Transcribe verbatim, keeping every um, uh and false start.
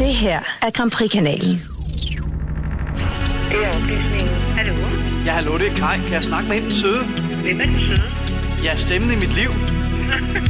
Det her er Grand Prix-kanalen. Det er oplysningen. Hallo? Ja, hallo, det er Kai. Kan jeg snakke med hende, den søde? Hvem er den søde? Ja, stemmen i mit liv.